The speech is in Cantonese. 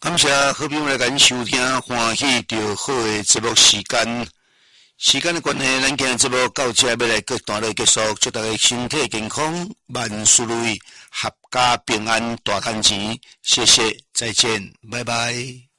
感谢好朋友来咱收听欢喜着好的节目时间。时间的关系，咱今日节目到这要来各段落结束，祝大家身体健康，万事如意，阖家平安，大赚钱。谢谢，再见，拜拜。